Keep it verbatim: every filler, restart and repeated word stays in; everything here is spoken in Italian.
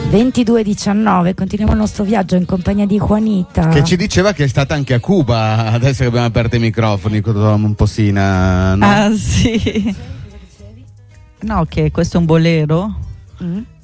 ventidue e diciannove, continuiamo il nostro viaggio in compagnia di Juanita, che ci diceva che è stata anche a Cuba. Adesso che abbiamo aperto i microfoni con un po' sina, no? Ah sì. No, che questo è un bolero. mm?